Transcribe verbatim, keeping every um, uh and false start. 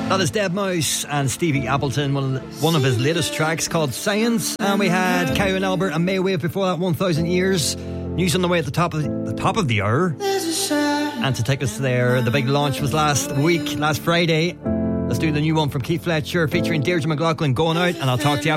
That is Dead Mouse and Stevie Appleton, one of, the, one of his latest tracks called Science. And we had Kyau and Albert and Maywave before that, one thousand years. News on the way at the top of the, the top of the hour. And to take us there, the big launch was last week, last Friday. Let's do the new one from Keith Fletcher featuring Deirdre McLaughlin, Going Out, and I'll talk to you after.